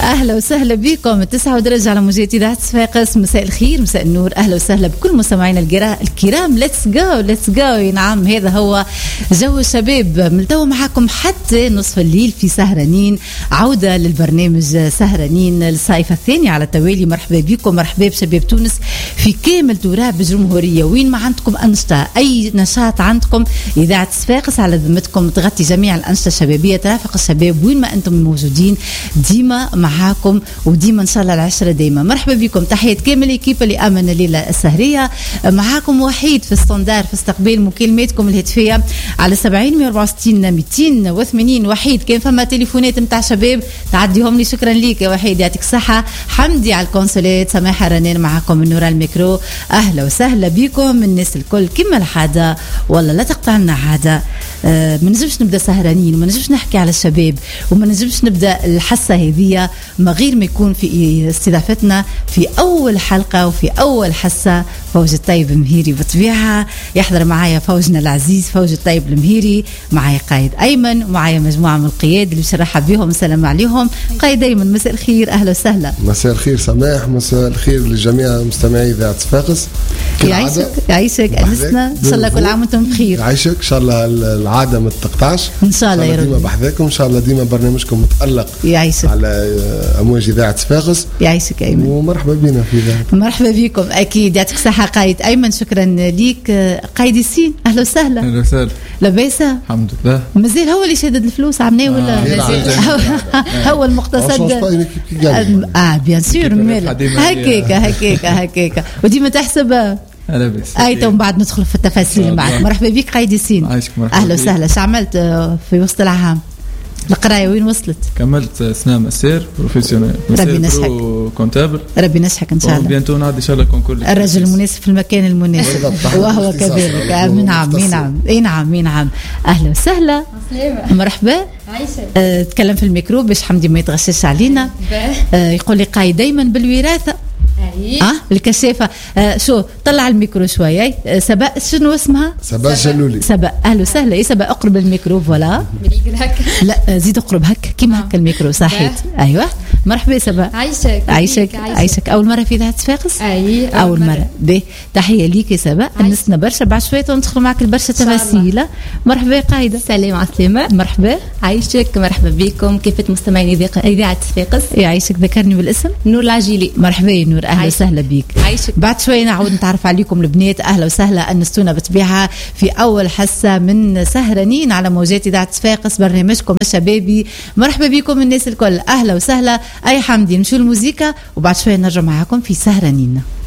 أهلا وسهلا بكم 9 درجة على موجات إذاعة صفاقس. مساء الخير مساء النور، أهلا وسهلا بكل مستمعينا الكرام. ليتس جو. نعم هذا هو جو الشباب، ملتوى معكم حتى نصف الليل في سهرانين. عودة للبرنامج سهرانين الصيف الثاني على التوالي. مرحبا بكم، مرحبا بشباب تونس في كامل تراب الجمهورية. وين ما عندكم أنشطة، أي نشاط عندكم، إذاعة صفاقس على ذمتكم تغطي جميع الأنشطة الشبابية، ترافق الشباب وين ما أنتم موجودين، ديما معاكم وديما إن شاء الله العشرة دايما. مرحبا بكم، تحية كامل الكيب اللي أمن الليلة السهرية. معاكم وحيد في الستاندار في استقبال مكالماتكم الهاتفية على 70 164 280. وحيد كان فما تليفونات متاع شباب تعديهم لي، شكرا ليك يا وحيد، يعطيك الصحة. حمدي على الكونسولات، سماحة رنان معاكم من نور الميكرو. أهلا وسهلا بكم الناس الكل كما العادة، والله لا تقطعنا عادة. ما نجمش نبدا سهرانين وما نجمش نحكي على الشباب وما نجمش نبدا الحصه هذه ما غير ما يكون في استضافتنا في اول حلقه وفي اول حصه فوج الطيب المهيري. بطبيعه يحضر معايا فوجنا العزيز فوج الطيب المهيري، معايا قائد ايمن ومعايا مجموعه من القياد اللي باش نرحب بهم ونسلم عليهم. قائد ايمن مساء الخير، اهلا وسهلا. مساء الخير سماح، مساء الخير لجميع مستمعي اذاعه صفاقس. يعيشك انسنا، ان شاء الله كل عام وانتم بخير. يعيشك ان شاء الله العاده ما تقطعش ان شاء الله يا رب. ديما بحذاكم ان شاء الله، ديما برنامجكم متالق. يعيشك على امواج اذاعه صفاقس. يعيشك ايمن، ومرحبا بنا في ذلك. مرحبا بكم اكيد، يعطيك الصحه قايد ايمن. شكرا ليك. قايد ياسين اهلا وسهلا. اهلا وسهلا. لاباس الحمد لله. مازال هو اللي شادد الفلوس عمناه ولا هو المقتصد؟ بيان سور هكاك وديما تحسب لاباس. ايتم من بعد ندخل في التفاصيل معك. مرحبا بك قايد ياسين. اهلا وسهلا. شو عملت في وسط العام؟ القرايه وين وصلت؟ كملت سنة ماستر بروفيسيونيل، ربي نشحك كونتابل، ربي نشحك ان شاء الله. بيانتو نعدي ان شاء الله كونكور الرجل المناسب في المكان المناسب وهو كذلك. نعم. اهلا وسهلا. مرحبا. تكلم في الميكرو باش حمدي ما يتغشش علينا. يقول لي قايد دايما بالوراثه. الكشافة. شو طلع الميكرو شوية. سبا شنو اسمها؟ سبا جلولي. سبا اهلا وسهلا. سبا اقرب الميكرو. فوالا لا زيد اقرب هكا كيما هكا الميكرو صحيت. ايوه مرحبا سبا. عايشك اول مرة في ذات صفاقس؟ اول مرة. تحية ليك يا سبا. نسنا برشا بعد شوية وندخل معك البرشا تفاصيل. مرحبا قايدة. سلام على السلامة. مرحبا. عايشك. مرحبا بكم كيفة مستمعين إذاعة صفاقس. يعيشك. ذكرني بالاسم. نور العجيلي. مرحبا يا نور، اهلا وسهلا بيك. عايشك. بعد شوي نعود نتعرف عليكم البنات. اهلا وسهلا، انستونا بطبيعه في اول حصه من سهرانين على موجات اذاعه صفاقس برنامجكم الشبابي. مرحبا بكم الناس الكل، اهلا وسهلا. اي حمدي نمشوا الموسيقى وبعد شوي نرجع معكم في سهرانين.